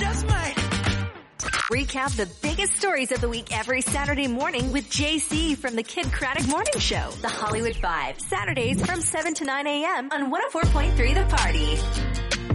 just might. Recap the biggest stories of the week every Saturday morning with JC from the Kid Craddock Morning Show. The Hollywood Vibe, Saturdays from 7 to 9 a.m. on 104.3 The Party.